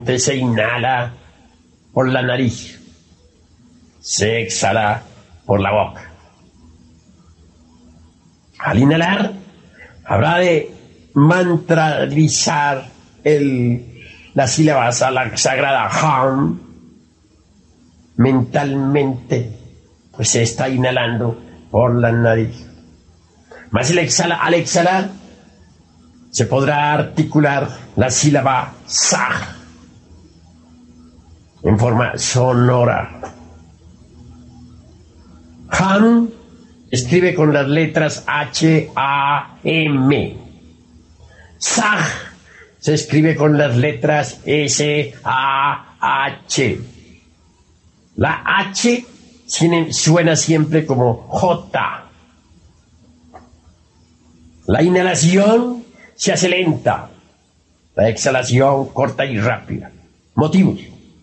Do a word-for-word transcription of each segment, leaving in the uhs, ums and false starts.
Se inhala por la nariz, se exhala por la boca. Al inhalar, habrá de mantralizar el, la sílaba sagrada Ham mentalmente, pues se está inhalando por la nariz. Más el exhala, al exhalar, se podrá articular la sílaba Sah en forma sonora. Ham escribe con las letras H A M. Sah se escribe con las letras S A H. La H suena siempre como J. La inhalación se hace lenta, la exhalación corta y rápida. Motivos.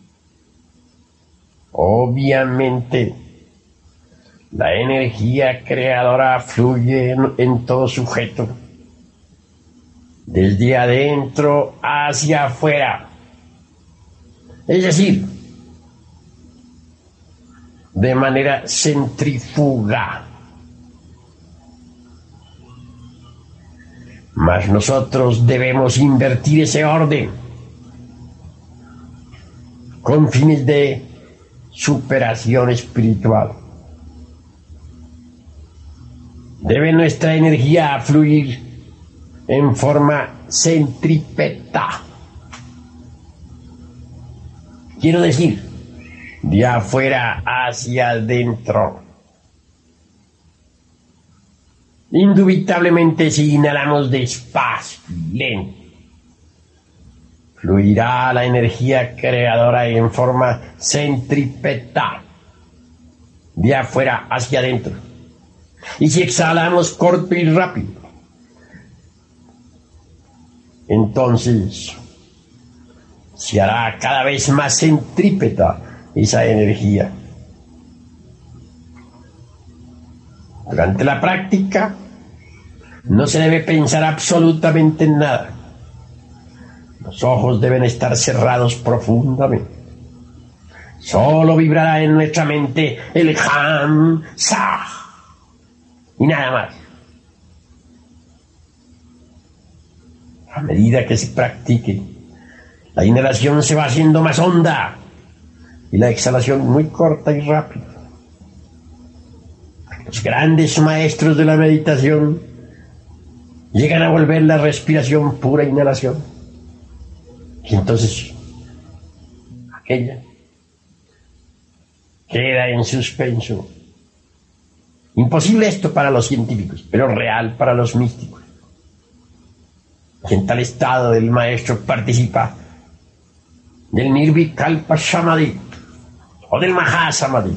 Obviamente, la energía creadora fluye en, en todo sujeto, desde adentro hacia afuera. Es decir, de manera centrífuga. Mas nosotros debemos invertir ese orden con fines de superación espiritual. Debe nuestra energía fluir en forma centrípeta. Quiero decir, de afuera hacia adentro. Indubitablemente, si inhalamos despacio y lento, fluirá la energía creadora en forma centrípeta, de afuera hacia adentro. Y si exhalamos corto y rápido, entonces se hará cada vez más centrípeta esa energía. Durante la práctica no se debe pensar absolutamente en nada. Los ojos deben estar cerrados profundamente. Solo vibrará en nuestra mente el Ham Sah y nada más. A medida que se practique, la inhalación se va haciendo más honda y la exhalación muy corta y rápida. Los grandes maestros de la meditación llegan a volver la respiración pura inhalación. Y entonces, aquella queda en suspenso. Imposible esto para los científicos, pero real para los místicos. Y en tal estado el maestro participa del Nirvikalpa Samadhi o del Mahasamadhi.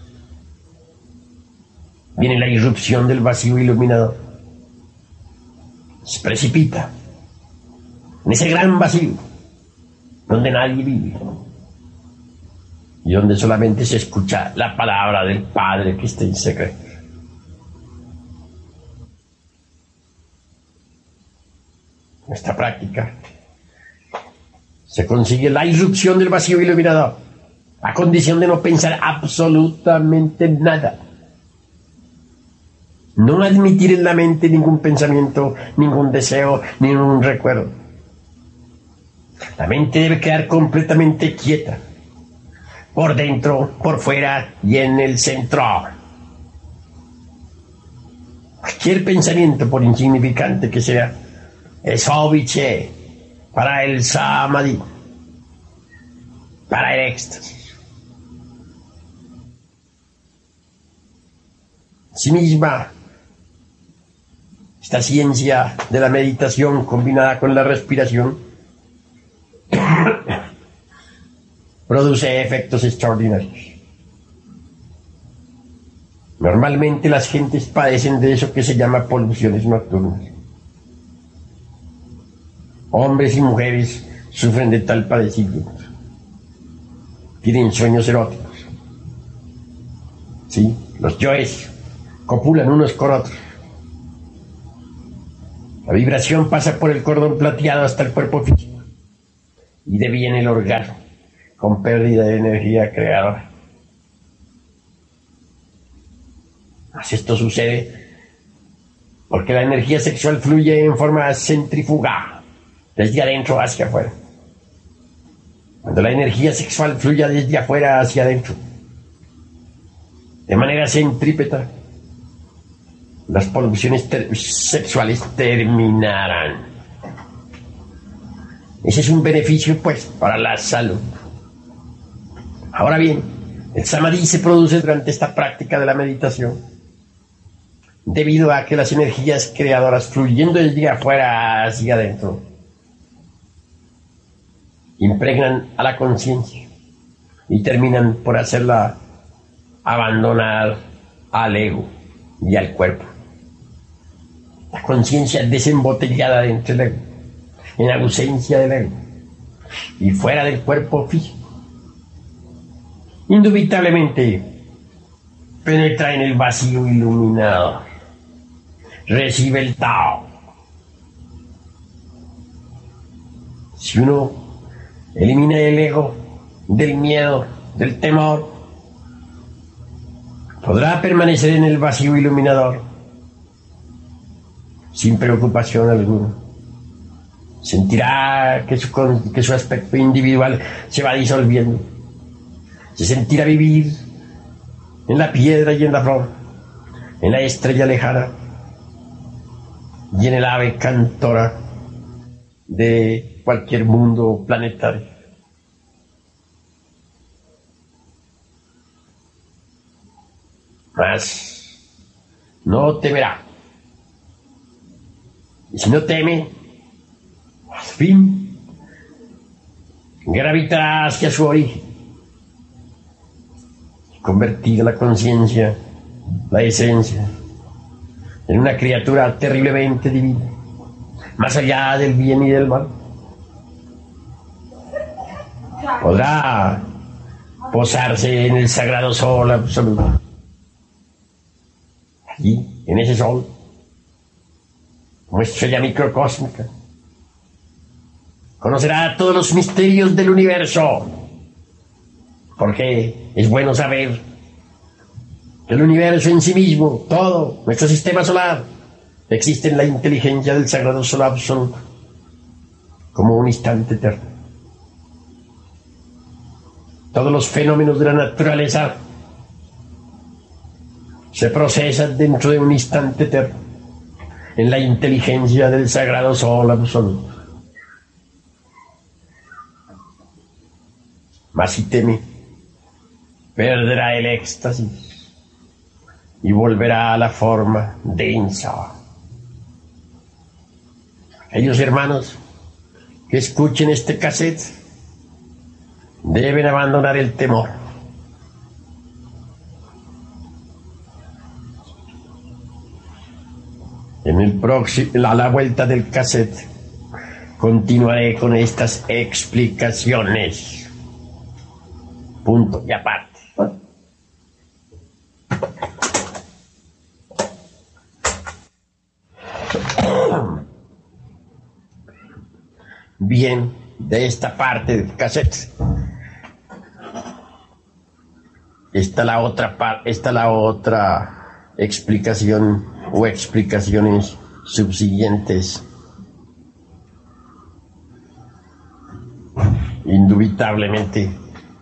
Viene la irrupción del vacío iluminador. Se precipita en ese gran vacío donde nadie vive y donde solamente se escucha la palabra del Padre que está en secreto. En esta práctica se consigue la irrupción del vacío iluminador a condición de no pensar absolutamente nada. No admitir en la mente ningún pensamiento, ningún deseo, ningún recuerdo. La mente debe quedar completamente quieta, por dentro, por fuera y en el centro. Cualquier pensamiento, por insignificante que sea, es óbice para el Samadhi, para el éxtasis. Sí misma, esta ciencia de la meditación combinada con la respiración produce efectos extraordinarios. Normalmente las gentes padecen de eso que se llama poluciones nocturnas. Hombres y mujeres sufren de tal padecimiento. Tienen sueños eróticos. ¿Sí? Los yoes copulan unos con otros. La vibración pasa por el cordón plateado hasta el cuerpo físico. y deviene el orgasmo con pérdida de energía creadora. Así esto sucede porque la energía sexual fluye en forma centrífuga, desde adentro hacia afuera. Cuando la energía sexual fluye desde afuera hacia adentro, de manera centrípeta, las pulsiones ter- sexuales terminarán. Ese es un beneficio, pues, para la salud. Ahora bien, el samadhi se produce durante esta práctica de la meditación, debido a que las energías creadoras fluyendo desde afuera hacia adentro impregnan a la conciencia y terminan por hacerla abandonar al ego y al cuerpo. La conciencia desembotellada dentro del ego, en ausencia del ego y fuera del cuerpo físico, indubitablemente penetra en el vacío iluminador, recibe el Tao. Si uno elimina el ego del miedo, del temor, podrá permanecer en el vacío iluminador sin preocupación alguna. Sentirá que su, que su aspecto individual se va disolviendo. Se sentirá vivir en la piedra y en la flor, en la estrella lejana y en el ave cantora de cualquier mundo planetario. Mas no temerá. Y si no teme, al fin gravitará hacia su origen, convertir la conciencia, la esencia, en una criatura terriblemente divina, más allá del bien y del mal. Podrá posarse en el sagrado sol absoluto. Allí, en ese sol, como estrella microcósmica, conocerá todos los misterios del universo, porque es bueno saber que el universo en sí mismo, todo, nuestro sistema solar, existe en la inteligencia del sagrado sol absoluto, como un instante eterno. Todos los fenómenos de la naturaleza se procesan dentro de un instante eterno, en la inteligencia del sagrado sol absoluto. Mas si teme, perderá el éxtasis y volverá a la forma densa. Aquellos hermanos que escuchen este cassette deben abandonar el temor. En el próximo, a la vuelta del cassette, continuaré con estas explicaciones. Punto y aparte. Bien, de esta parte del cassette está la otra parte, está la otra explicación o explicaciones subsiguientes. Indubitablemente,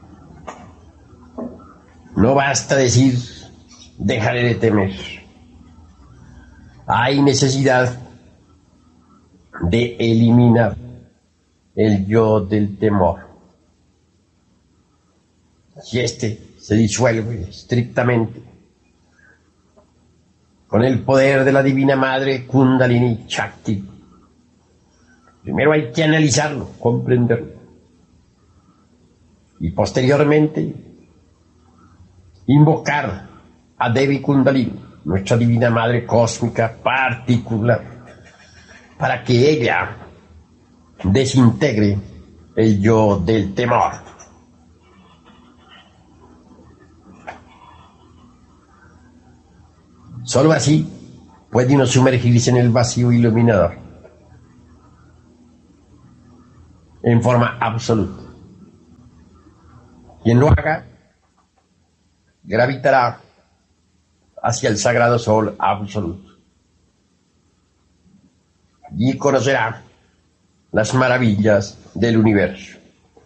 no basta decir dejaré de temer. Hay necesidad de eliminar el yo del temor. Si este se disuelve estrictamente con el poder de la Divina Madre Kundalini Shakti, primero hay que analizarlo, comprenderlo, y posteriormente invocar a Devi Kundalini, nuestra Divina Madre Cósmica particular, para que ella desintegre el yo del temor. Solo así puede uno sumergirse en el vacío iluminador. en forma absoluta. Quien lo haga gravitará hacia el sagrado sol absoluto. Allí conocerá las maravillas del universo.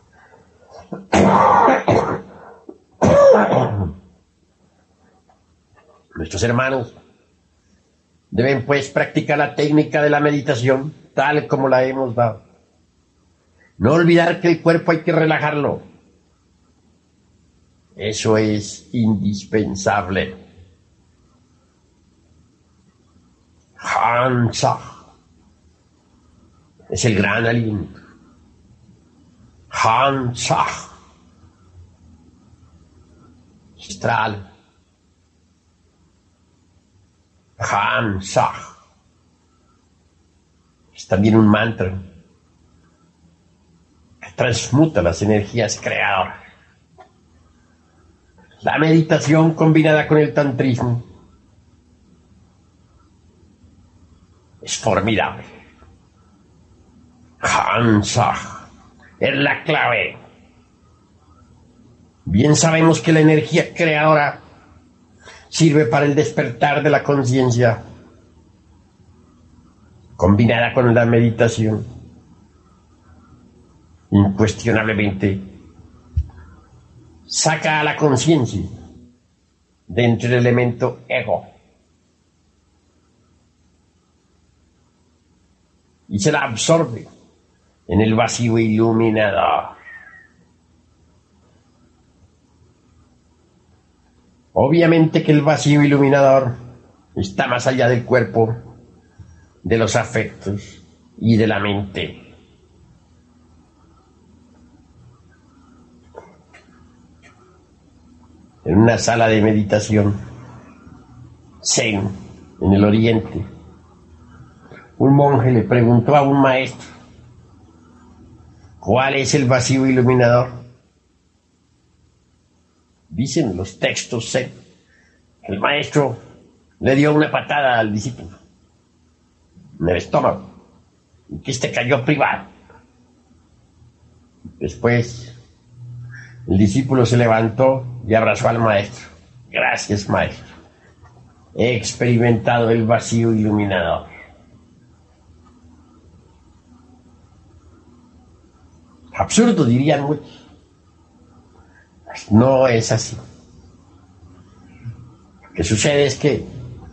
Nuestros hermanos deben pues practicar la técnica de la meditación tal como la hemos dado. No olvidar que el cuerpo hay que relajarlo. Eso es indispensable. Hansa es el gran aliento. Hansa astral. Hansa es también un mantra que transmuta las energías creadoras. La meditación combinada con el tantrismo es formidable. Hansa es la clave. Bien sabemos que la energía creadora sirve para el despertar de la conciencia. Combinada con la meditación, incuestionablemente saca a la conciencia de entre el elemento ego y se la absorbe en el vacío iluminador. Obviamente que el vacío iluminador está más allá del cuerpo, de los afectos y de la mente. En una sala de meditación zen en el oriente, un monje le preguntó a un maestro: ¿cuál es el vacío iluminador? Dicen los textos zen que el maestro le dio una patada al discípulo en el estómago y que este cayó privado. Después el discípulo se levantó y abrazó al maestro. Gracias, maestro. He experimentado el vacío iluminador. Absurdo, dirían muchos. No es así. Lo que sucede es que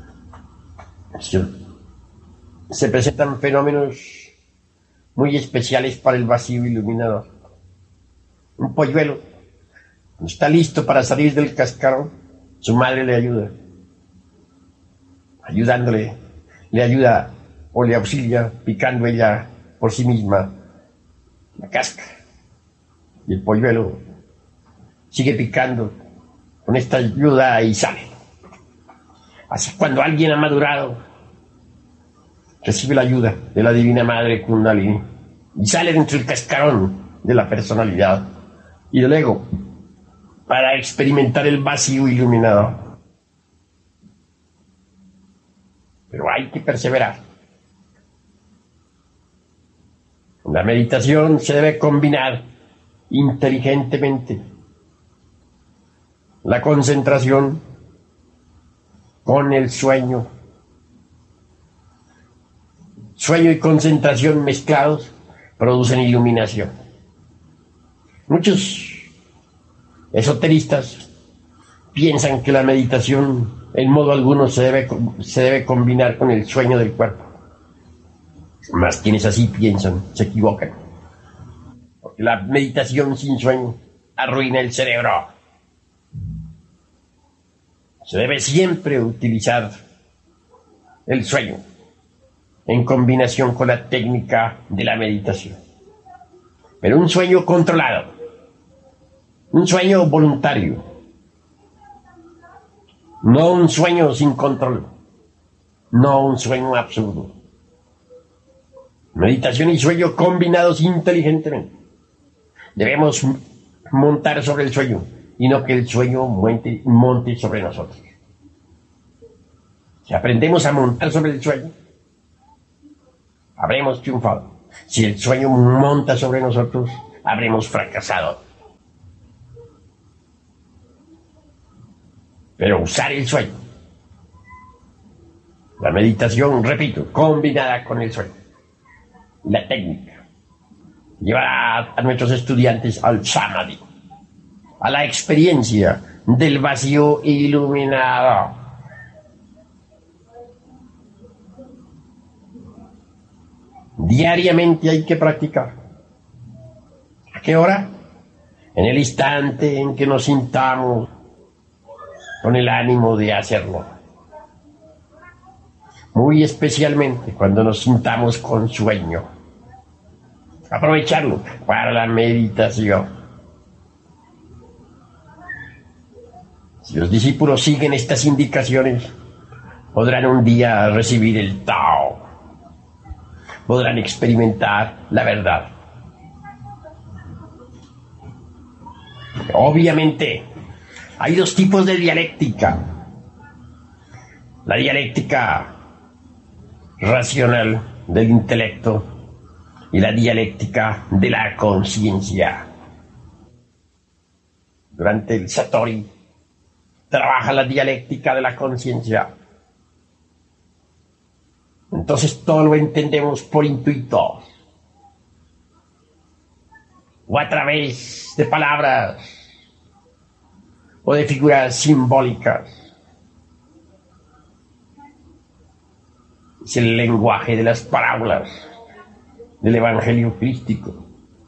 se presentan fenómenos muy especiales para el vacío iluminador. Un polluelo, cuando está listo para salir del cascarón, su madre le ayuda. Ayudándole, le ayuda o le auxilia picando ella por sí misma la cáscara. Y el polluelo sigue picando con esta ayuda y sale. Así cuando alguien ha madurado, recibe la ayuda de la Divina Madre Kundalini y sale dentro del cascarón de la personalidad y del ego para experimentar el vacío iluminador. Pero hay que perseverar. En la meditación se debe combinar inteligentemente la concentración con el sueño. Sueño y concentración mezclados producen iluminación. Muchos esoteristas piensan que la meditación en modo alguno se debe, se debe combinar con el sueño del cuerpo. Mas quienes así piensan se equivocan, porque la meditación sin sueño arruina el cerebro. Se debe siempre utilizar el sueño en combinación con la técnica de la meditación. Pero un sueño controlado, un sueño voluntario, no un sueño sin control, no un sueño absurdo. Meditación y sueño combinados inteligentemente. Debemos montar sobre el sueño y no que el sueño monte, monte sobre nosotros. Si aprendemos a montar sobre el sueño, habremos triunfado. Si el sueño monta sobre nosotros, habremos fracasado. Pero usar el sueño, la meditación, repito, combinada con el sueño, la técnica, llevará a nuestros estudiantes al samadhi, a la experiencia del vacío iluminado. Diariamente hay que practicar. ¿A qué hora? En el instante en que nos sintamos con el ánimo de hacerlo. Muy especialmente cuando nos sintamos con sueño. Aprovecharlo para la meditación. Si los discípulos siguen estas indicaciones, podrán un día recibir el Tao. Podrán experimentar la verdad. Obviamente, hay dos tipos de dialéctica. La dialéctica racional del intelecto y la dialéctica de la conciencia. Durante el Satori trabaja la dialéctica de la conciencia. Entonces todo lo entendemos por intuito o a través de palabras o de figuras simbólicas. Es el lenguaje de las parábolas del Evangelio crístico,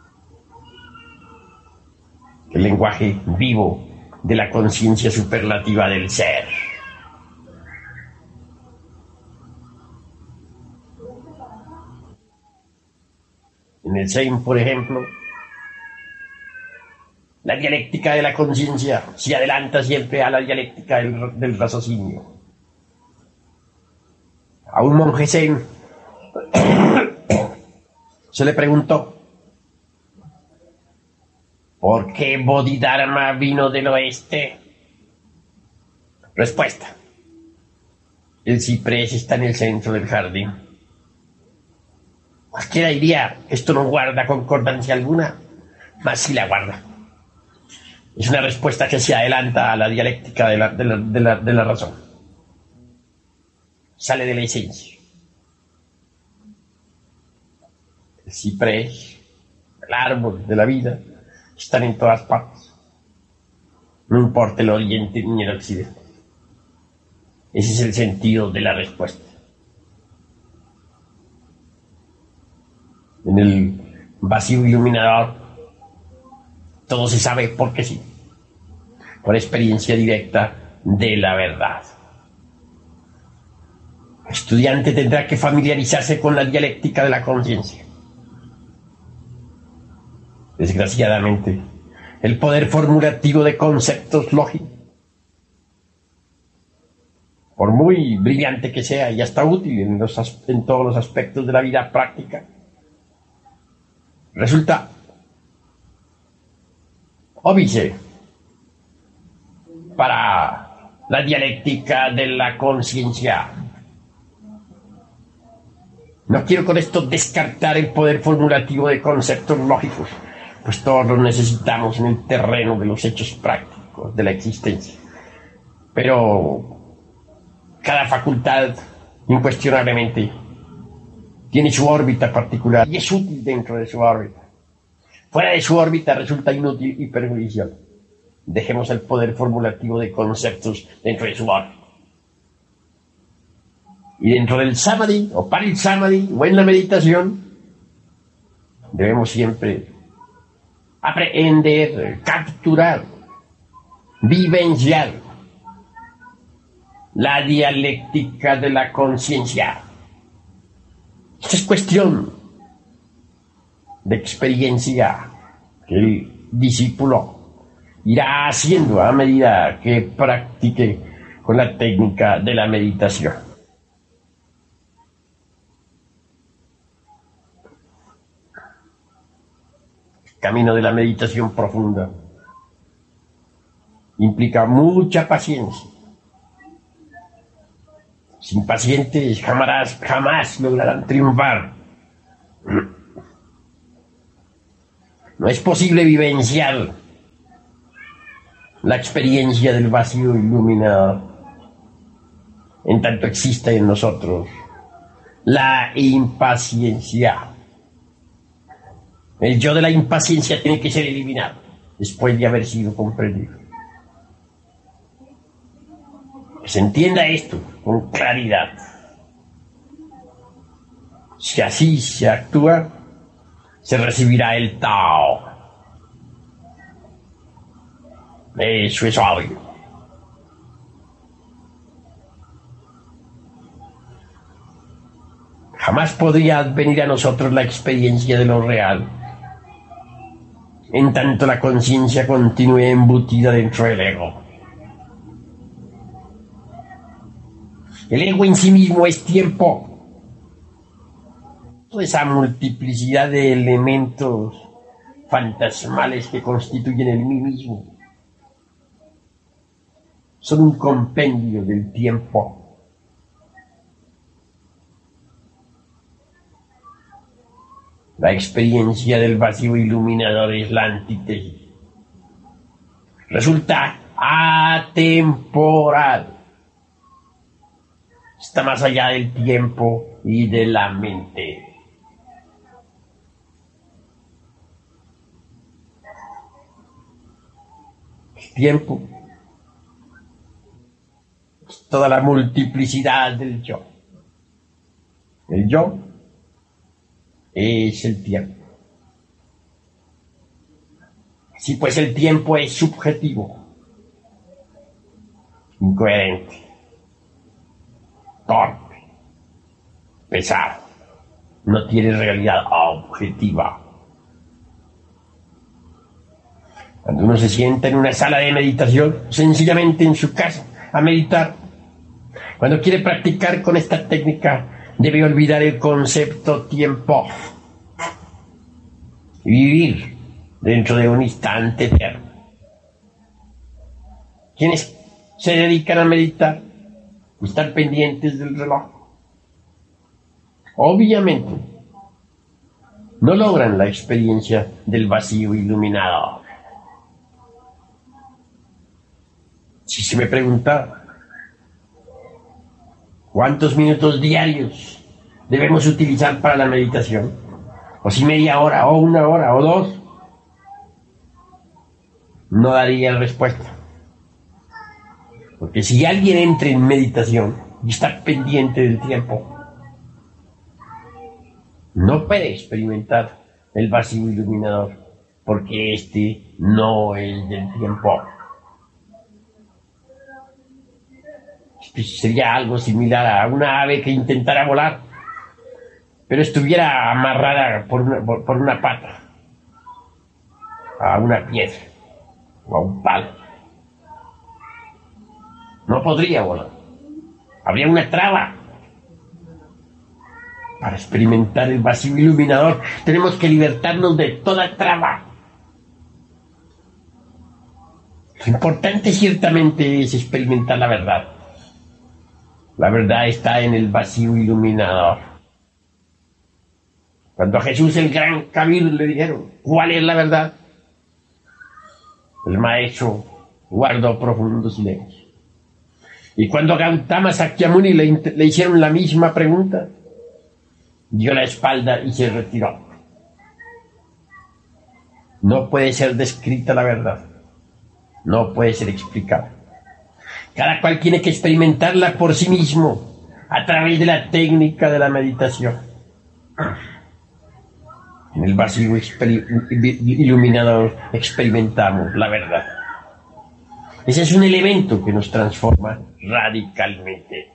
el lenguaje vivo de la conciencia superlativa del ser. En el Zen, por ejemplo, la dialéctica de la conciencia se adelanta siempre a la dialéctica del, del raciocinio. A un monje Zen se le preguntó: ¿por qué Bodhidharma vino del oeste? Respuesta: el ciprés está en el centro del jardín. Cualquiera diría, esto no guarda concordancia alguna, mas sí la guarda. Es una respuesta que se adelanta a la dialéctica de la, de la, de la, de la razón. Sale de la esencia. El ciprés, el árbol de la vida, están en todas partes. No importa el oriente ni el occidente. Ese es el sentido de la respuesta. En el vacío iluminador todo se sabe porque sí, por experiencia directa de la verdad. El estudiante tendrá que familiarizarse con la dialéctica de la conciencia. Desgraciadamente, el poder formulativo de conceptos lógicos, por muy brillante que sea y hasta útil en, los, en todos los aspectos de la vida práctica, resulta óbice para la dialéctica de la conciencia. No quiero con esto descartar el poder formulativo de conceptos lógicos, pues todos los necesitamos en el terreno de los hechos prácticos de la existencia. Pero cada facultad, incuestionablemente, tiene su órbita particular y es útil dentro de su órbita. Fuera de su órbita resulta inútil y perjudicial. Dejemos el poder formulativo de conceptos dentro de su órbita. Y dentro del samadhi, o para el samadhi, o en la meditación, debemos siempre aprender, capturar, vivenciar la dialéctica de la conciencia. Esta es cuestión de experiencia que el discípulo irá haciendo a medida que practique con la técnica de la meditación. El camino de la meditación profunda implica mucha paciencia. Sin pacientes jamás, jamás lograrán triunfar. No es posible vivenciar la experiencia del vacío iluminador en tanto exista en nosotros la impaciencia. El yo de la impaciencia tiene que ser eliminado después de haber sido comprendido. Que se entienda esto con claridad. Si así se actúa, se recibirá el Tao. Eso es obvio. Jamás podría advenir a nosotros la experiencia de lo real, en tanto la conciencia continúe embutida dentro del ego. El ego en sí mismo es tiempo. Toda esa multiplicidad de elementos fantasmales que constituyen el mí mismo son un compendio del tiempo. La experiencia del vacío iluminador es la antítesis. Resulta atemporal. Está más allá del tiempo y de la mente. El tiempo es toda la multiplicidad del yo. El yo es el tiempo. Sí, pues el tiempo es subjetivo, incoherente, torpe, pesado, no tiene realidad objetiva. Cuando uno se sienta en una sala de meditación, sencillamente en su casa, a meditar, cuando quiere practicar con esta técnica, debe olvidar el concepto tiempo y vivir dentro de un instante eterno. Quienes se dedican a meditar están pendientes del reloj. Obviamente, no logran la experiencia del vacío iluminador. Si se me pregunta cuántos minutos diarios debemos utilizar para la meditación, o si media hora, o una hora, o dos, no daría respuesta. Porque si alguien entra en meditación y está pendiente del tiempo, no puede experimentar el vacío iluminador, porque este no es del tiempo. Este sería algo similar a una ave que intentara volar, pero estuviera amarrada por una, por, por una pata a una piedra o a un palo. No podría volar. Habría una traba. Para experimentar el vacío iluminador tenemos que libertarnos de toda traba. Lo importante ciertamente es experimentar la verdad. La verdad está en el vacío iluminador. Cuando a Jesús el gran Kabir le dijeron, ¿cuál es la verdad? El maestro guardó profundo silencio. Y cuando a Gautama Sakyamuni le, le hicieron la misma pregunta, dio la espalda y se retiró. No puede ser descrita la verdad. No puede ser explicada. Cada cual tiene que experimentarla por sí mismo, a través de la técnica de la meditación. En el vacío iluminador experimentamos la verdad. Ese es un elemento que nos transforma radicalmente.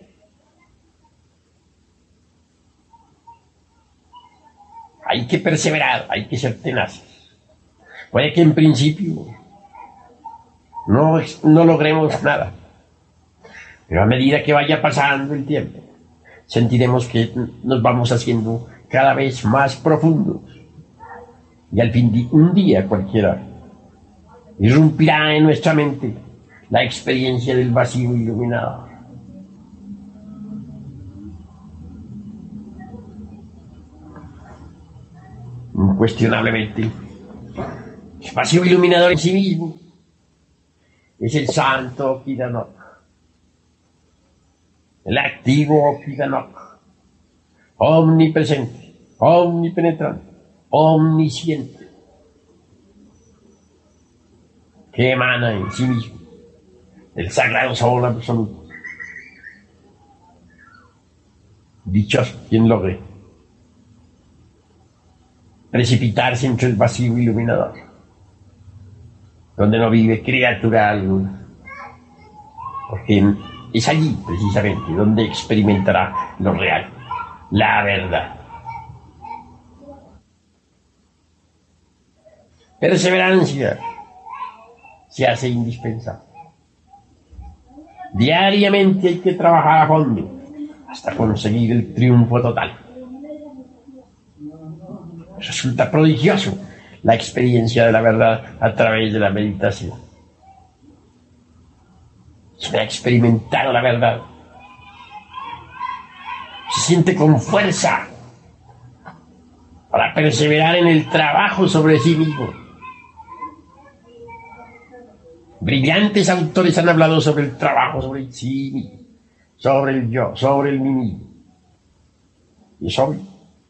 Hay que perseverar, hay que ser tenaces. Puede que en principio no, no logremos nada, pero a medida que vaya pasando el tiempo, sentiremos que nos vamos haciendo cada vez más profundos. Y al fin de un día cualquiera irrumpirá en nuestra mente la experiencia del vacío iluminado. Incuestionablemente, vacío iluminador en sí mismo es el santo Okidanok, el activo Okidanok, omnipresente, omnipenetrante, omnisciente, que emana en sí mismo del sagrado sol absoluto. Dichoso quien logre precipitarse entre el vacío iluminador, donde no vive criatura alguna, porque es allí precisamente donde experimentará lo real, la verdad. Perseverancia se hace indispensable. Diariamente hay que trabajar a fondo hasta conseguir el triunfo total. Resulta prodigioso la experiencia de la verdad a través de la meditación. Quien ha experimentado la verdad se siente con fuerza para perseverar en el trabajo sobre sí mismo. Brillantes autores han hablado sobre el trabajo sobre el sí mismo, sobre el yo, sobre el mí mismo. Y es obvio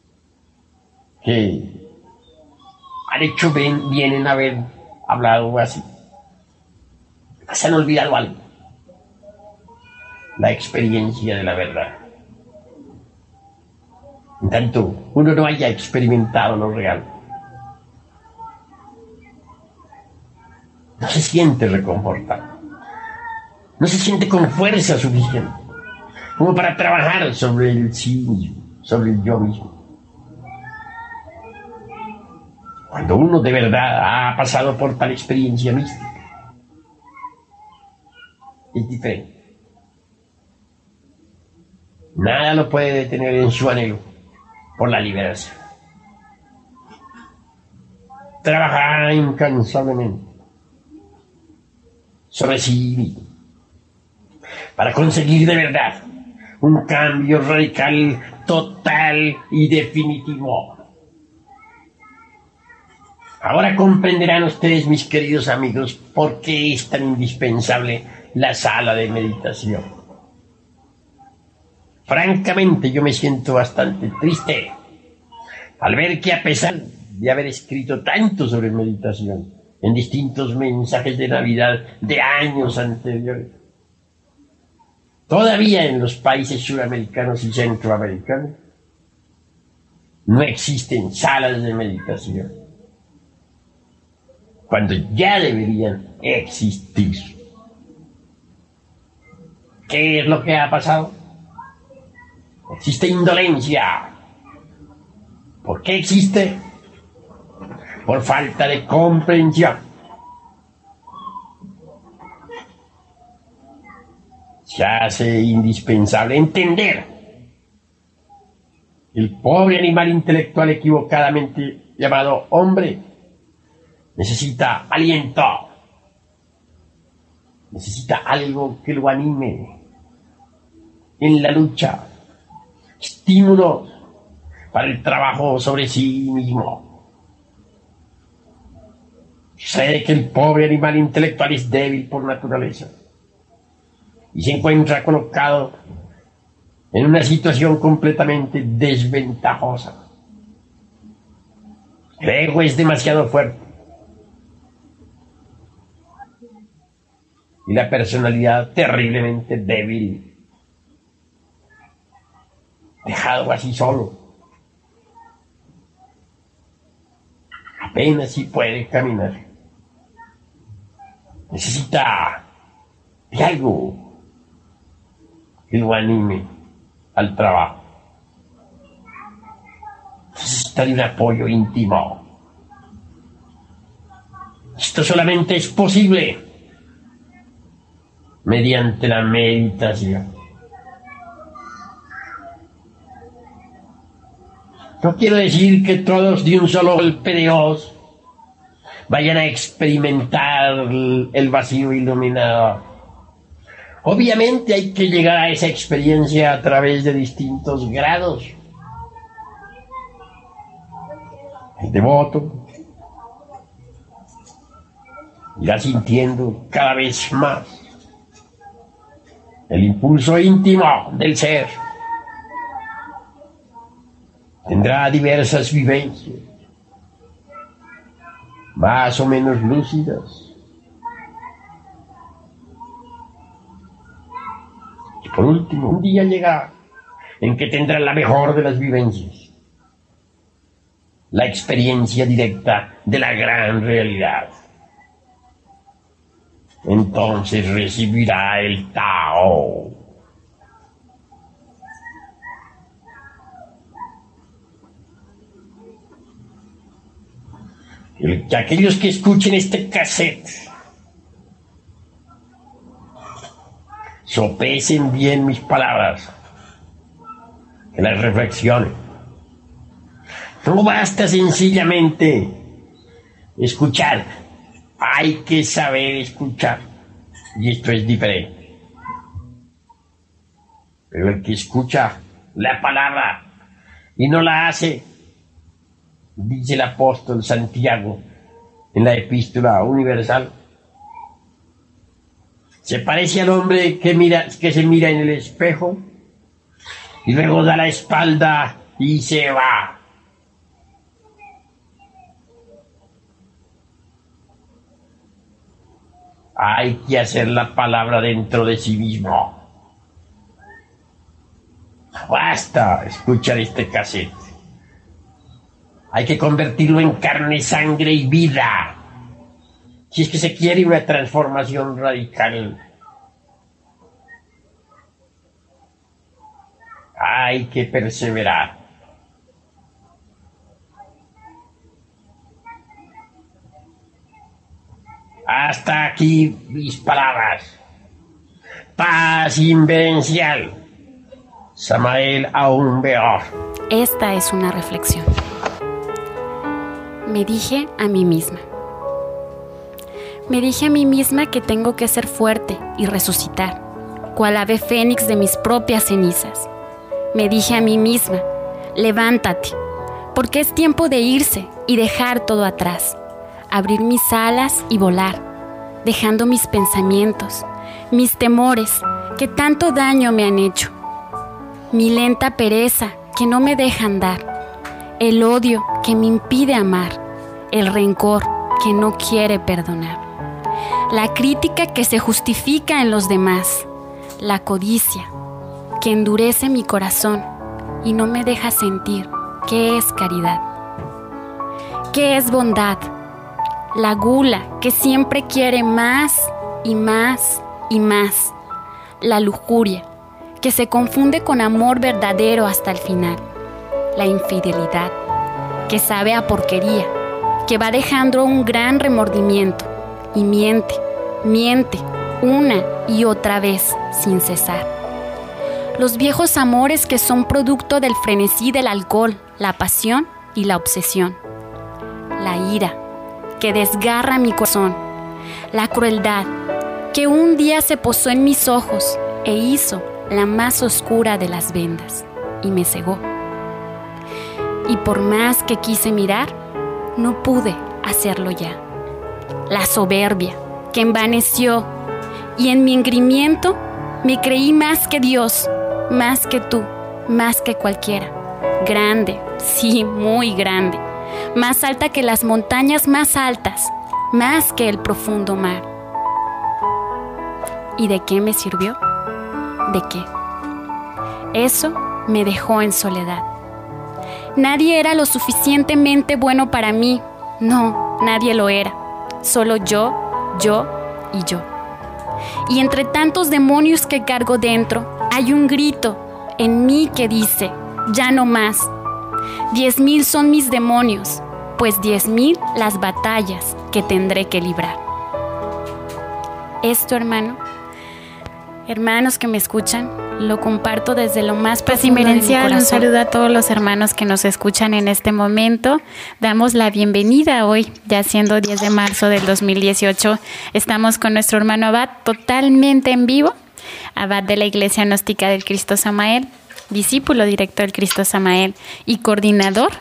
que han hecho bien, bien en haber hablado así. Se han olvidado algo: la experiencia de la verdad. En tanto uno no haya experimentado lo real, no se siente reconfortado, no se siente con fuerza suficiente como para trabajar sobre el sí mismo, sobre el yo mismo. Cuando uno de verdad ha pasado por tal experiencia mística, es diferente. Nada lo puede detener en su anhelo por la liberación. Trabajará incansablemente sobre sí mismo para conseguir de verdad un cambio radical, total y definitivo. Ahora comprenderán ustedes, mis queridos amigos, por qué es tan indispensable la sala de meditación. Francamente, yo me siento bastante triste al ver que, a pesar de haber escrito tanto sobre meditación en distintos mensajes de Navidad de años anteriores, todavía en los países suramericanos y centroamericanos no existen salas de meditación, cuando ya deberían existir. ¿Qué es lo que ha pasado? Existe indolencia. ¿Por qué existe? Por falta de comprensión. Se hace indispensable entender el pobre animal intelectual equivocadamente llamado hombre necesita aliento, necesita algo que lo anime en la lucha, estímulos para el trabajo sobre sí mismo. Sé que el pobre animal intelectual es débil por naturaleza y se encuentra colocado en una situación completamente desventajosa. El ego es demasiado fuerte y la personalidad terriblemente débil. Dejado así solo, apenas si puede caminar. Necesita de algo que lo anime al trabajo. Necesita de un apoyo íntimo. Esto solamente es posible mediante la meditación. No quiero decir que todos de un solo golpe de hoz vayan a experimentar el vacío iluminador. Obviamente hay que llegar a esa experiencia a través de distintos grados. El devoto irá sintiendo cada vez más el impulso íntimo del ser. Tendrá diversas vivencias, más o menos lúcidas. Y por último, un día llegará en que tendrá la mejor de las vivencias, la experiencia directa de la gran realidad. Entonces recibirá el Tao. El que aquellos que escuchen este cassette sopesen bien mis palabras, que las reflexionen. No basta sencillamente escuchar, hay que saber escuchar, y esto es diferente. Pero el que escucha la palabra y no la hace, dice el apóstol Santiago en la Epístola Universal, se parece al hombre que mira, que se mira en el espejo y luego da la espalda y se va. Hay que hacer la palabra dentro de sí mismo. Basta escuchar este cassette. Hay que convertirlo en carne, sangre y vida. Si es que se quiere una transformación radical. Hay que perseverar. Hasta aquí mis palabras. Paz inverencial. Samael Aun Weor. Esta es una reflexión. Me dije a mí misma. Me dije a mí misma que tengo que ser fuerte y resucitar, cual ave fénix de mis propias cenizas. Me dije a mí misma, levántate, porque es tiempo de irse y dejar todo atrás, abrir mis alas y volar, dejando mis pensamientos, mis temores que tanto daño me han hecho, mi lenta pereza que no me deja andar, el odio que me impide amar, el rencor que no quiere perdonar, la crítica que se justifica en los demás, la codicia que endurece mi corazón y no me deja sentir qué es caridad, qué es bondad, la gula que siempre quiere más y más y más, la lujuria que se confunde con amor verdadero hasta el final, la infidelidad que sabe a porquería, que va dejando un gran remordimiento y miente, miente una y otra vez sin cesar. Los viejos amores que son producto del frenesí del alcohol, la pasión y la obsesión. La ira que desgarra mi corazón, la crueldad que un día se posó en mis ojos e hizo la más oscura de las vendas y me cegó. Y por más que quise mirar, no pude hacerlo ya. La soberbia que envaneció y en mi engrimiento me creí más que Dios, más que tú, más que cualquiera. Grande, sí, muy grande. Más alta que las montañas más altas, más que el profundo mar. ¿Y de qué me sirvió? ¿De qué? Eso me dejó en soledad. Nadie era lo suficientemente bueno para mí. No, nadie lo era. Solo yo, yo y yo. Y entre tantos demonios que cargo dentro, hay un grito en mí que dice, ya no más. Diez mil son mis demonios, pues diez mil las batallas que tendré que librar. Esto, hermano, hermanos que me escuchan, lo comparto desde lo más profundo de mi corazón. Un saludo a todos los hermanos que nos escuchan en este momento. Damos la bienvenida hoy, ya siendo diez de marzo del dos mil dieciocho. Estamos con nuestro hermano Abad totalmente en vivo, Abad de la Iglesia Gnóstica del Cristo Samael, discípulo directo del Cristo Samael y coordinador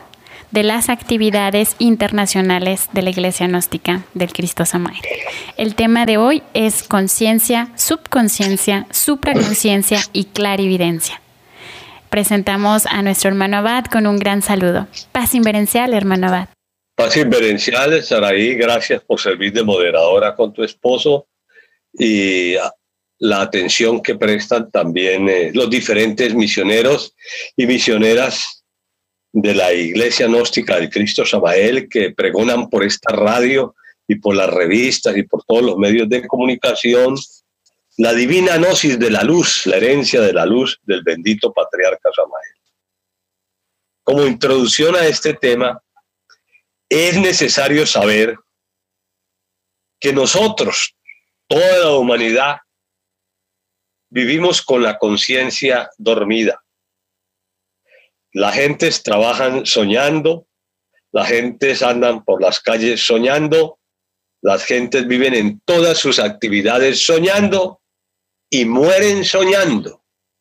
de las actividades internacionales de la Iglesia Gnóstica del Cristo Samael. El tema de hoy es conciencia, subconsciencia, supraconciencia y clarividencia. Presentamos a nuestro hermano Abad con un gran saludo. Paz inverencial, hermano Abad. Paz inverencial, Saraí, gracias por servir de moderadora con tu esposo y la atención que prestan también eh, los diferentes misioneros y misioneras de la Iglesia Gnóstica del Cristo Samael que pregonan por esta radio y por las revistas y por todos los medios de comunicación la divina gnosis de la luz, la herencia de la luz del bendito Patriarca Samael. Como introducción a este tema, es necesario saber que nosotros, toda la humanidad, vivimos con la conciencia dormida. La gente trabajan soñando, las gentes andan por las calles soñando, las gentes viven en todas sus actividades soñando y mueren soñando.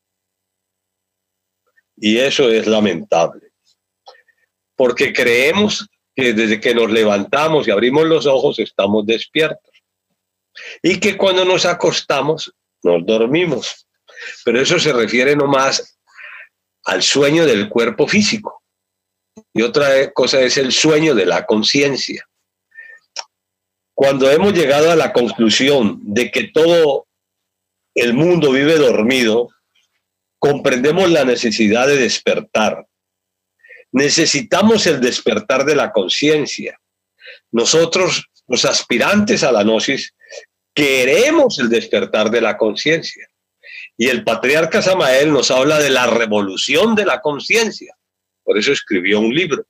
Y eso es lamentable, porque creemos que desde que nos levantamos y abrimos los ojos estamos despiertos y que cuando nos acostamos nos dormimos, pero eso se refiere nomás al sueño del cuerpo físico y otra cosa es el sueño de la conciencia. Cuando hemos llegado a la conclusión de que todo el mundo vive dormido, comprendemos la necesidad de despertar. Necesitamos el despertar de la conciencia. Nosotros, los aspirantes a la gnosis, queremos el despertar de la conciencia. Y el Patriarca Samael nos habla de la revolución de la conciencia. Por eso escribió un libro.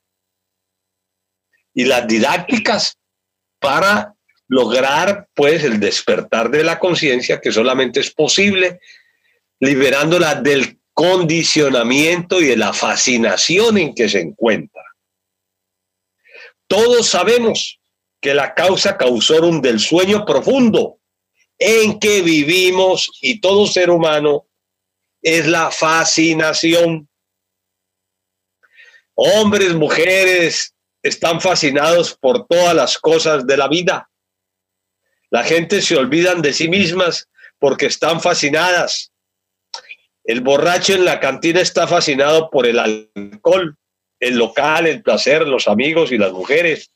Y las didácticas para lograr, pues, el despertar de la conciencia, que solamente es posible liberándola del condicionamiento y de la fascinación en que se encuentra. Todos sabemos que la causa causorum del sueño profundo en que vivimos y todo ser humano es la fascinación. Hombres, mujeres están fascinados por todas las cosas de la vida. La gente se olvidan de sí mismas porque están fascinadas. El borracho en la cantina está fascinado por el alcohol, el local, el placer, los amigos y las mujeres.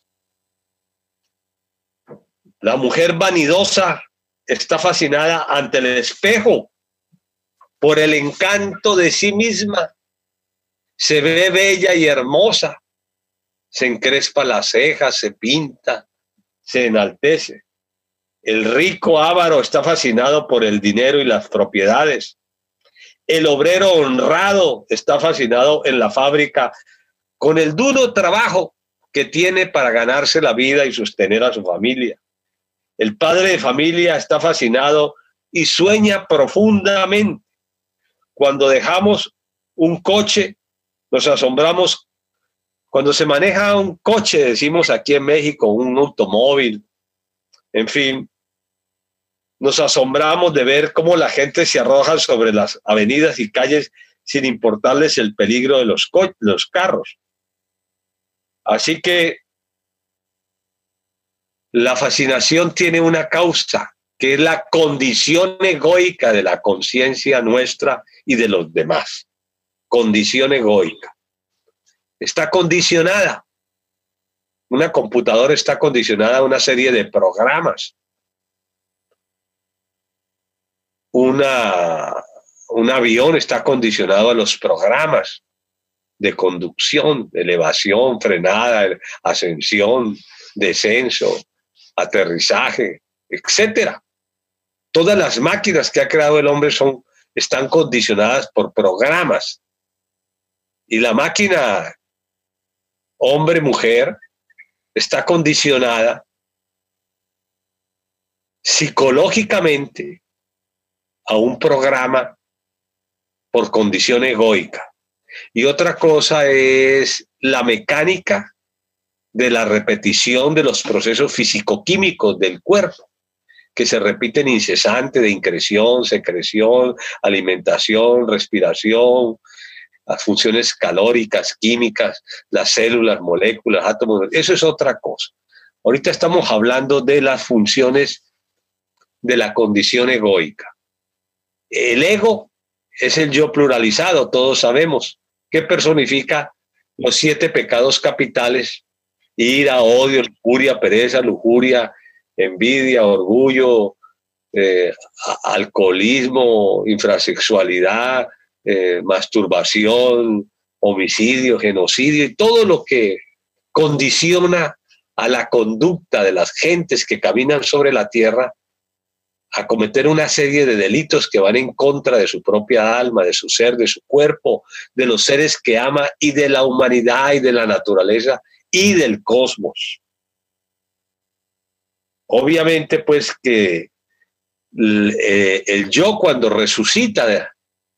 La mujer vanidosa está fascinada ante el espejo por el encanto de sí misma. Se ve bella y hermosa, se encrespa las cejas, se pinta, se enaltece. El rico avaro está fascinado por el dinero y las propiedades. El obrero honrado está fascinado en la fábrica con el duro trabajo que tiene para ganarse la vida y sostener a su familia. El padre de familia está fascinado y sueña profundamente. Cuando dejamos un coche, nos asombramos. Cuando se maneja un coche, decimos aquí en México, un automóvil, en fin, nos asombramos de ver cómo la gente se arroja sobre las avenidas y calles sin importarles el peligro de los, los carros. Así que la fascinación tiene una causa, que es la condición egoica de la conciencia nuestra y de los demás. Condición egoica. Está condicionada. Una computadora está condicionada a una serie de programas. Una, un avión está condicionado a los programas de conducción, elevación, frenada, ascensión, descenso, aterrizaje, etcétera. Todas las máquinas que ha creado el hombre son, están condicionadas por programas. Y la máquina hombre-mujer está condicionada psicológicamente a un programa por condición egoica. Y otra cosa es la mecánica de la repetición de los procesos físico-químicos del cuerpo, que se repiten incesante de increción, secreción, alimentación, respiración, las funciones calóricas, químicas, las células, moléculas, átomos, eso es otra cosa. Ahorita estamos hablando de las funciones de la condición egoica. El ego es el yo pluralizado, todos sabemos, que personifica los siete pecados capitales: ira, odio, lujuria, pereza, lujuria, envidia, orgullo, eh, alcoholismo, infrasexualidad, eh, masturbación, homicidio, genocidio y todo lo que condiciona a la conducta de las gentes que caminan sobre la tierra a cometer una serie de delitos que van en contra de su propia alma, de su ser, de su cuerpo, de los seres que ama y de la humanidad y de la naturaleza y del cosmos. Obviamente, pues que el, eh, el yo cuando resucita de,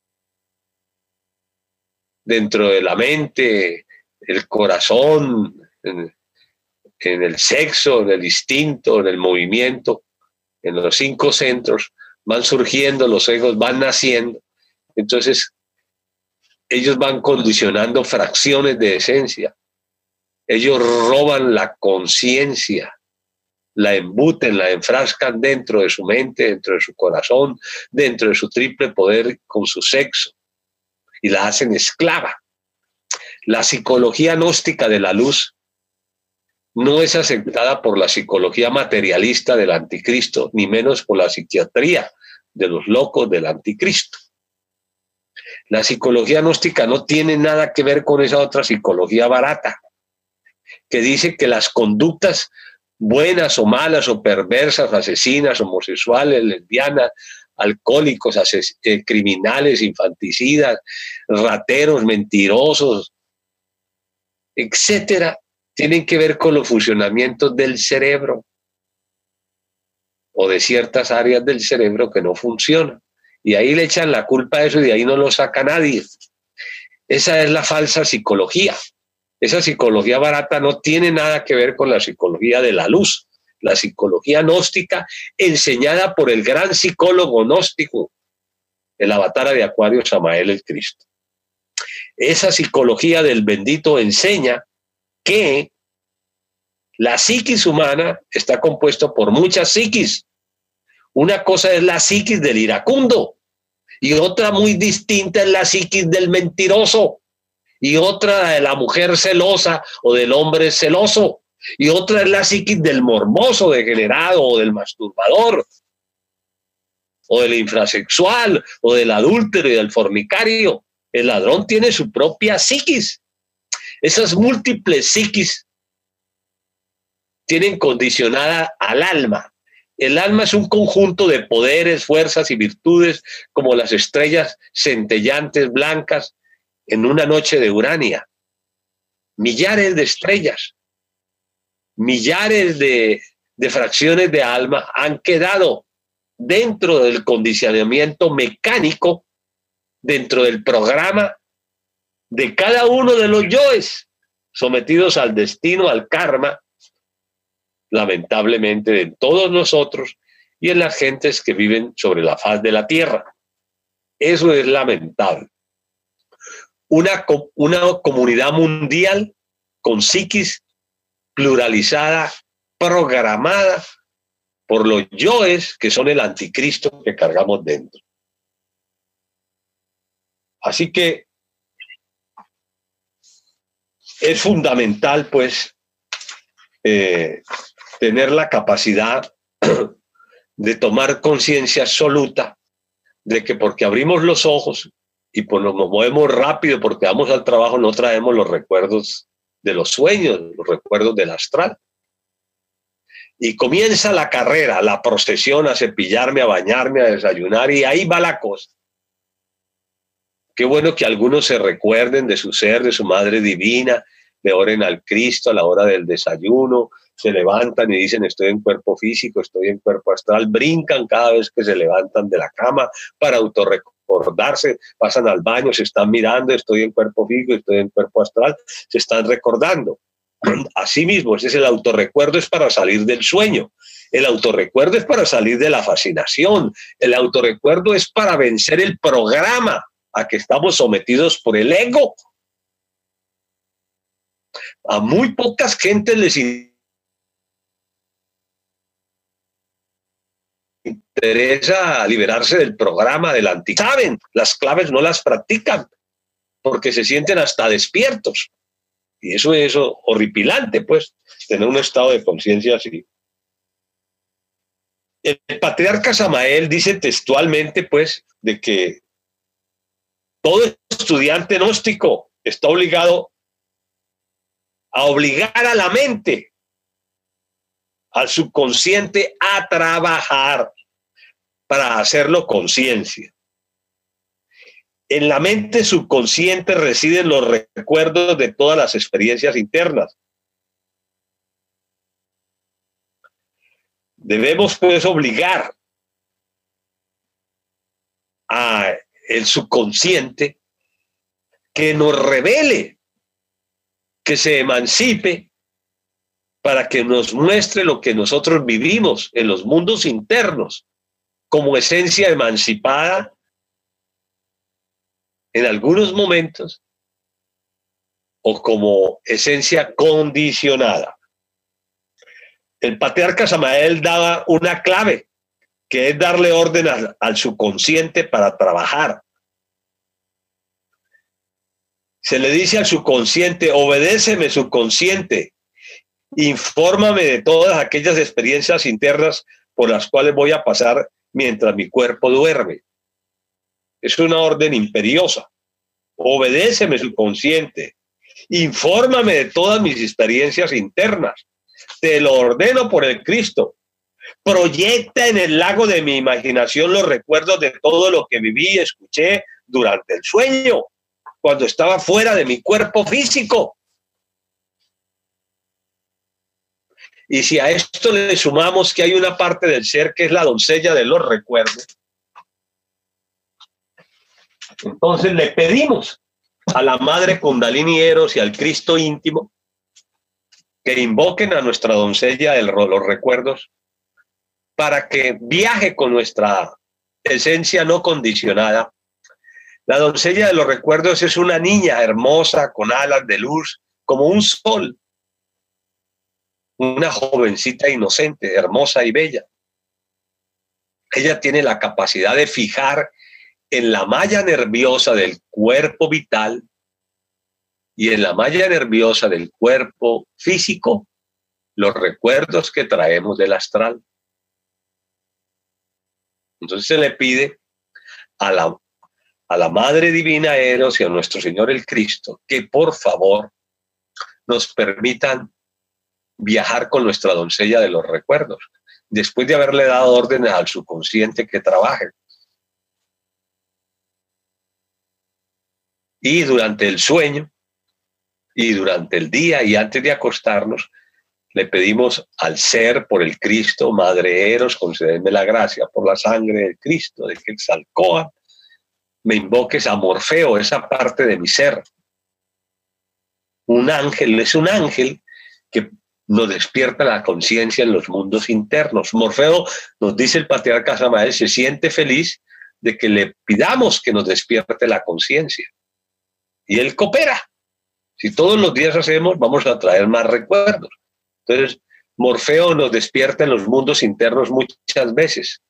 dentro de la mente, el corazón, en, en el sexo, en el instinto, en el movimiento, en los cinco centros, van surgiendo, los egos van naciendo. Entonces, ellos van condicionando fracciones de esencia. Ellos roban la conciencia, la embuten, la enfrascan dentro de su mente, dentro de su corazón, dentro de su triple poder con su sexo, y la hacen esclava. La psicología gnóstica de la luz no es aceptada por la psicología materialista del anticristo, ni menos por la psiquiatría de los locos del anticristo. La psicología gnóstica no tiene nada que ver con esa otra psicología barata, que dice que las conductas buenas o malas o perversas, asesinas, homosexuales, lesbianas, alcohólicos, ases- eh, criminales, infanticidas, rateros, mentirosos, etcétera, tienen que ver con los funcionamientos del cerebro o de ciertas áreas del cerebro que no funcionan. Y ahí le echan la culpa a eso y de ahí no lo saca nadie. Esa es la falsa psicología. Esa psicología barata no tiene nada que ver con la psicología de la luz, la psicología gnóstica enseñada por el gran psicólogo gnóstico, el avatar de Acuario, Samael el Cristo. Esa psicología del bendito enseña que la psiquis humana está compuesta por muchas psiquis. Una cosa es la psiquis del iracundo y otra muy distinta es la psiquis del mentiroso y otra de la mujer celosa o del hombre celoso y otra es la psiquis del morboso degenerado o del masturbador o del infrasexual o del adúltero y del fornicario. El ladrón tiene su propia psiquis. Esas múltiples psiquis tienen condicionada al alma. El alma es un conjunto de poderes, fuerzas y virtudes como las estrellas centellantes blancas en una noche de Urania. Millares de estrellas, millares de, de fracciones de alma han quedado dentro del condicionamiento mecánico, dentro del programa de cada uno de los yoes, sometidos al destino, al karma, lamentablemente, de todos nosotros y en las gentes que viven sobre la faz de la tierra. Eso es lamentable. Una, una comunidad mundial con psiquis pluralizada, programada por los yoes que son el anticristo que cargamos dentro. Así que es fundamental, pues, eh, tener la capacidad de tomar conciencia absoluta de que porque abrimos los ojos y pues nos movemos rápido porque vamos al trabajo, no traemos los recuerdos de los sueños, los recuerdos del astral. Y comienza la carrera, la procesión, a cepillarme, a bañarme, a desayunar, y ahí va la cosa. Qué bueno que algunos se recuerden de su ser, de su madre divina, le oren al Cristo a la hora del desayuno, se levantan y dicen estoy en cuerpo físico, estoy en cuerpo astral, brincan cada vez que se levantan de la cama para autorrecordarse, pasan al baño, se están mirando, estoy en cuerpo físico, estoy en cuerpo astral, se están recordando. Asimismo, ese es el autorrecuerdo, es para salir del sueño. El autorrecuerdo es para salir de la fascinación. El autorrecuerdo es para vencer el programa a que estamos sometidos por el ego. A muy pocas gentes les interesa liberarse del programa del anti. Saben, las claves no las practican porque se sienten hasta despiertos. Y eso es horripilante, pues, tener un estado de conciencia así. El patriarca Samael dice textualmente, pues, de que todo estudiante gnóstico está obligado a obligar a la mente, al subconsciente, a trabajar para hacerlo conciencia. En la mente subconsciente residen los recuerdos de todas las experiencias internas. Debemos, pues, obligar a el subconsciente que nos revele, que se emancipe para que nos muestre lo que nosotros vivimos en los mundos internos como esencia emancipada en algunos momentos o como esencia condicionada. El patriarca Samael daba una clave, que es darle orden al, al subconsciente para trabajar. Se le dice al subconsciente: obedéceme, subconsciente, infórmame de todas aquellas experiencias internas por las cuales voy a pasar mientras mi cuerpo duerme. Es una orden imperiosa. Obedéceme, subconsciente, infórmame de todas mis experiencias internas. Te lo ordeno por el Cristo. Proyecta en el lago de mi imaginación los recuerdos de todo lo que viví y escuché durante el sueño, cuando estaba fuera de mi cuerpo físico. Y si a esto le sumamos que hay una parte del ser que es la doncella de los recuerdos, entonces le pedimos a la Madre Kundalini Eros y al Cristo íntimo que invoquen a nuestra doncella de los recuerdos para que viaje con nuestra esencia no condicionada. La doncella de los recuerdos es una niña hermosa con alas de luz como un sol, una jovencita inocente, hermosa y bella. Ella tiene la capacidad de fijar en la malla nerviosa del cuerpo vital y en la malla nerviosa del cuerpo físico los recuerdos que traemos del astral. Entonces se le pide a la, a la Madre Divina Eros y a nuestro Señor el Cristo que por favor nos permitan viajar con nuestra doncella de los recuerdos, después de haberle dado órdenes al subconsciente que trabaje. Y durante el sueño, y durante el día, y antes de acostarnos, le pedimos al ser, por el Cristo, Madre Eros, concédeme la gracia por la sangre del Cristo, de que Quetzalcóatl, me invoques a Morfeo, esa parte de mi ser. Un ángel, es un ángel que nos despierta la conciencia en los mundos internos. Morfeo, nos dice el patriarca Samael, se siente feliz de que le pidamos que nos despierte la conciencia. Y él coopera. Si todos los días hacemos, vamos a traer más recuerdos. Entonces, Morfeo nos despierta en los mundos internos muchas veces.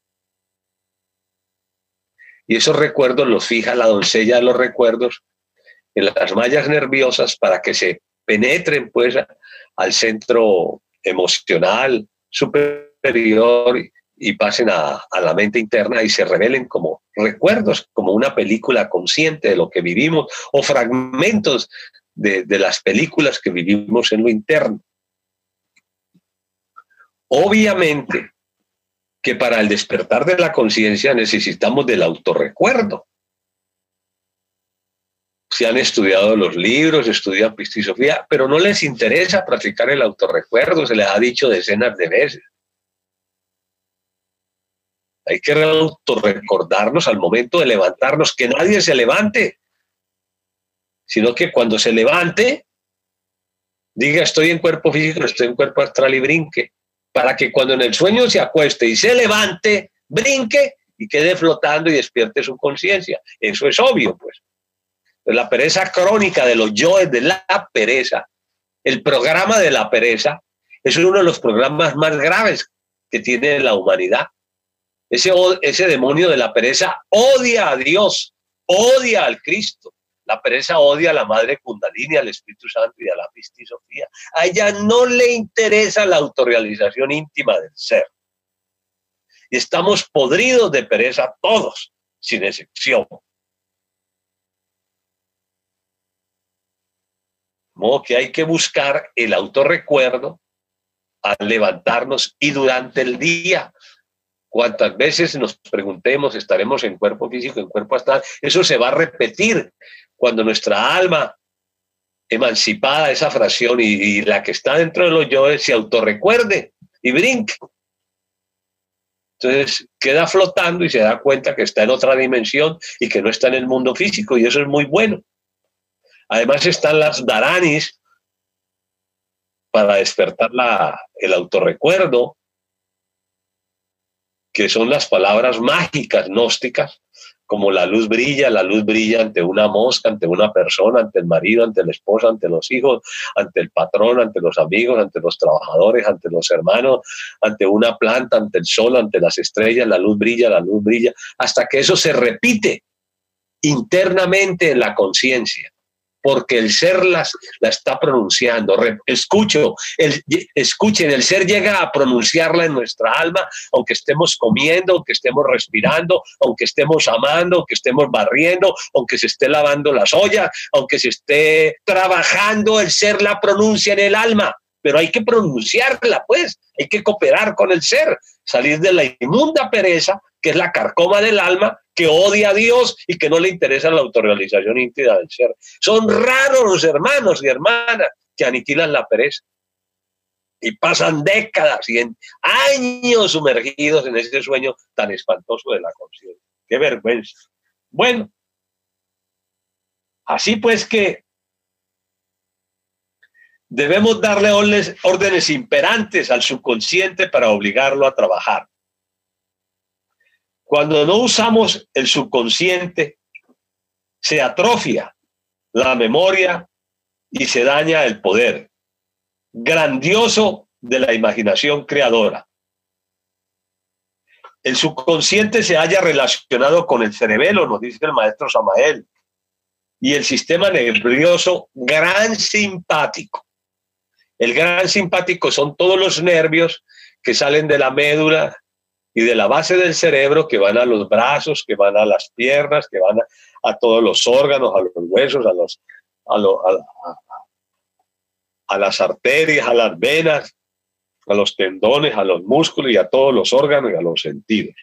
Y esos recuerdos los fija la doncella de los recuerdos en las mallas nerviosas para que se penetren, pues, al centro emocional superior y, y pasen a, a la mente interna y se revelen como recuerdos, como una película consciente de lo que vivimos o fragmentos de, de las películas que vivimos en lo interno. Obviamente que para el despertar de la conciencia necesitamos del autorrecuerdo. Si han estudiado los libros, estudian pistisofía, pero no les interesa practicar el autorrecuerdo, se les ha dicho decenas de veces. Hay que autorrecordarnos al momento de levantarnos, que nadie se levante, sino que cuando se levante, diga estoy en cuerpo físico, estoy en cuerpo astral y brinque, para que cuando en el sueño se acueste y se levante, brinque y quede flotando y despierte su conciencia. Eso es obvio, pues. La pereza crónica de los yoes de la pereza, el programa de la pereza, es uno de los programas más graves que tiene la humanidad. Ese, ese demonio de la pereza odia a Dios, odia al Cristo. La pereza odia a la Madre Kundalini, al Espíritu Santo y a la Pistis Sofía. A ella no le interesa la autorrealización íntima del ser. Y estamos podridos de pereza todos, sin excepción. De modo que hay que buscar el autorrecuerdo al levantarnos y durante el día. Cuantas veces nos preguntemos, estaremos en cuerpo físico, en cuerpo astral, eso se va a repetir cuando nuestra alma emancipada, esa fracción y, y la que está dentro de los yoes, se autorrecuerde y brinque. Entonces queda flotando y se da cuenta que está en otra dimensión y que no está en el mundo físico, y eso es muy bueno. Además están las dharanis para despertar la, el autorrecuerdo, que son las palabras mágicas gnósticas, como la luz brilla, la luz brilla ante una mosca, ante una persona, ante el marido, ante la esposa, ante los hijos, ante el patrón, ante los amigos, ante los trabajadores, ante los hermanos, ante una planta, ante el sol, ante las estrellas, la luz brilla, la luz brilla, hasta que eso se repite internamente en la conciencia. Porque el ser las, la está pronunciando. Re, escucho, el, escuchen, el ser llega a pronunciarla en nuestra alma, aunque estemos comiendo, aunque estemos respirando, aunque estemos amando, aunque estemos barriendo, aunque se esté lavando las ollas, aunque se esté trabajando, el ser la pronuncia en el alma. Pero hay que pronunciarla, pues, hay que cooperar con el ser, salir de la inmunda pereza, que es la carcoma del alma, que odia a Dios y que no le interesa la autorrealización íntima del ser. Son raros los hermanos y hermanas que aniquilan la pereza y pasan décadas y en años sumergidos en ese sueño tan espantoso de la conciencia. ¡Qué vergüenza! Bueno, así pues que debemos darle órdenes, órdenes imperantes al subconsciente para obligarlo a trabajar. Cuando no usamos el subconsciente, se atrofia la memoria y se daña el poder grandioso de la imaginación creadora. El subconsciente se halla relacionado con el cerebelo, nos dice el maestro Samael, y el sistema nervioso gran simpático. El gran simpático son todos los nervios que salen de la médula y de la base del cerebro, que van a los brazos, que van a las piernas, que van a, a todos los órganos, a los huesos, a, los, a, lo, a, a, a las arterias, a las venas, a los tendones, a los músculos y a todos los órganos y a los sentidos.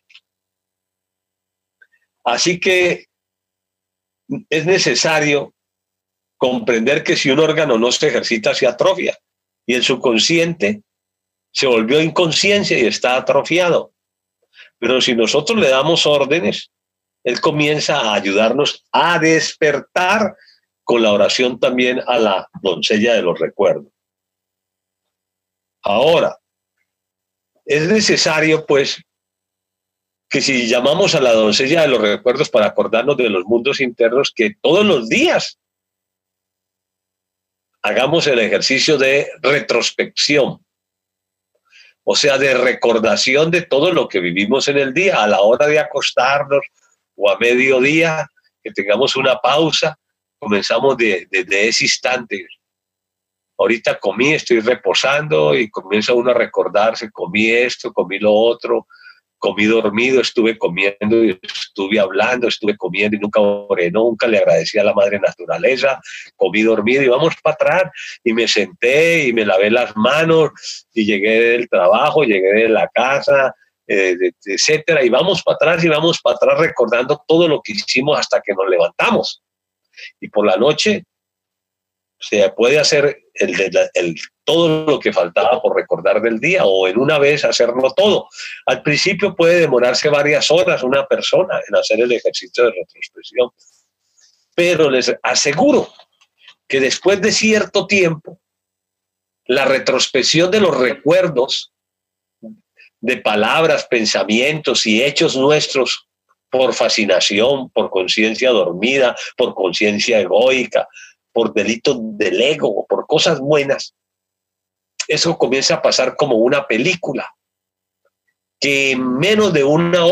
Así que es necesario comprender que si un órgano no se ejercita, se atrofia, y el subconsciente se volvió inconsciencia y está atrofiado. Pero si nosotros le damos órdenes, él comienza a ayudarnos a despertar con la oración también a la doncella de los recuerdos. Ahora, es necesario, pues, que si llamamos a la doncella de los recuerdos para acordarnos de los mundos internos, que todos los días hagamos el ejercicio de retrospección. O sea, de recordación de todo lo que vivimos en el día, a la hora de acostarnos o a mediodía, que tengamos una pausa, comenzamos desde de, de ese instante. Ahorita comí, estoy reposando y comienza uno a recordarse, comí esto, comí lo otro, comí dormido, estuve comiendo y estuve hablando, estuve comiendo y nunca oré, nunca le agradecí a la madre naturaleza, comí dormido y vamos para atrás y me senté y me lavé las manos y llegué del trabajo, llegué de la casa, eh, etcétera, y vamos para atrás y vamos para atrás recordando todo lo que hicimos hasta que nos levantamos. Y por la noche se puede hacer el, el, el, todo lo que faltaba por recordar del día, o en una vez hacerlo todo. Al principio puede demorarse varias horas una persona en hacer el ejercicio de retrospección, pero les aseguro que después de cierto tiempo, la retrospección de los recuerdos de palabras, pensamientos y hechos nuestros por fascinación, por conciencia dormida, por conciencia egoica, por delitos del ego, por cosas buenas, eso comienza a pasar como una película que en menos de una